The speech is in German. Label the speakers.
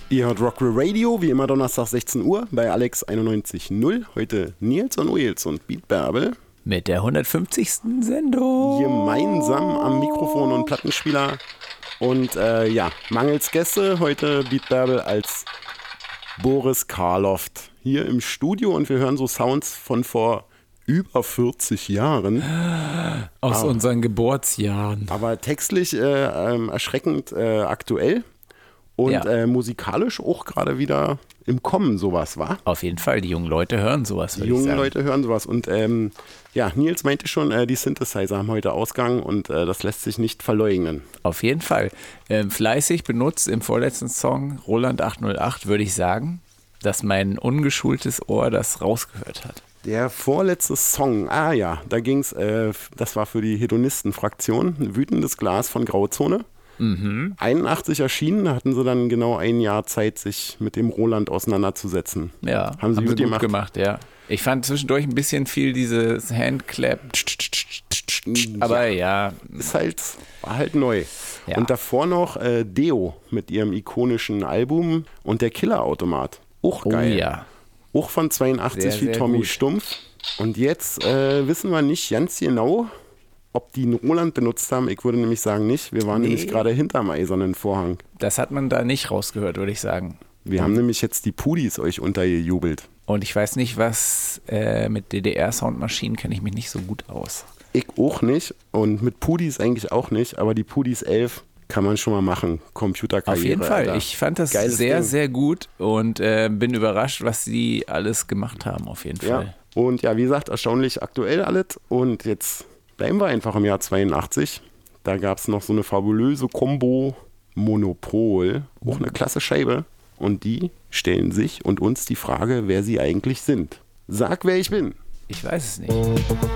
Speaker 1: Ihr hört Rockrell Radio, wie immer Donnerstag 16 Uhr bei Alex 91.0. Heute Nils und Wales und Beat Bärbel.
Speaker 2: Mit der 150. Sendung.
Speaker 1: Gemeinsam am Mikrofon und Plattenspieler. Und mangels Gäste heute Beat Bärbel als Boris Karloff hier im Studio. Und wir hören so Sounds von vor über 40 Jahren.
Speaker 2: Aus unseren Geburtsjahren.
Speaker 1: Aber textlich erschreckend aktuell. Und musikalisch auch gerade wieder im Kommen sowas, wa?
Speaker 2: Auf jeden Fall, die jungen Leute hören sowas,
Speaker 1: Die jungen Leute hören sowas. Und Nils meinte schon, die Synthesizer haben heute Ausgang und das lässt sich nicht verleugnen.
Speaker 2: Auf jeden Fall. Fleißig benutzt im vorletzten Song Roland 808, würde ich sagen, dass mein ungeschultes Ohr das rausgehört hat.
Speaker 1: Der vorletzte Song, da ging's, das war für die Hedonisten-Fraktion, Wütendes Glas von Grauzone. 81 erschienen, da hatten sie dann genau ein Jahr Zeit, sich mit dem Roland auseinanderzusetzen.
Speaker 2: Ja,
Speaker 1: haben sie gut gemacht,
Speaker 2: ja. Ich fand zwischendurch ein bisschen viel dieses Handclap, aber ja.
Speaker 1: War halt neu.
Speaker 2: Ja.
Speaker 1: Und davor noch Deo mit ihrem ikonischen Album und der Killerautomat. Auch geil.
Speaker 2: Oh ja.
Speaker 1: Auch von 82
Speaker 2: Sehr,
Speaker 1: wie
Speaker 2: sehr
Speaker 1: Tommy
Speaker 2: gut.
Speaker 1: Stumpf. Und jetzt wissen wir nicht ganz genau, ob die einen Roland benutzt haben. Ich würde nämlich sagen nicht. Wir waren nämlich gerade hinterm eisernen Vorhang.
Speaker 2: Das hat man da nicht rausgehört, würde ich sagen.
Speaker 1: Wir haben nämlich jetzt die Pudis euch untergejubelt.
Speaker 2: Und ich weiß nicht, was mit DDR-Soundmaschinen kenne ich mich nicht so gut aus.
Speaker 1: Ich auch nicht und mit Pudis eigentlich auch nicht, aber die Pudis 11 kann man schon mal machen. Computerkarriere.
Speaker 2: Auf jeden Fall.
Speaker 1: Alter.
Speaker 2: Ich fand das
Speaker 1: Geiles
Speaker 2: sehr,
Speaker 1: Ding.
Speaker 2: sehr gut und bin überrascht, was sie alles gemacht haben, auf jeden Fall.
Speaker 1: Ja. Und ja, wie gesagt, erstaunlich aktuell alles. Und jetzt bleiben wir einfach im Jahr 82. Da gab es noch so eine fabulöse Combo Monopol. Auch eine klasse Scheibe. Und die stellen sich und uns die Frage, wer sie eigentlich sind. Sag, wer ich bin.
Speaker 2: Ich weiß es nicht.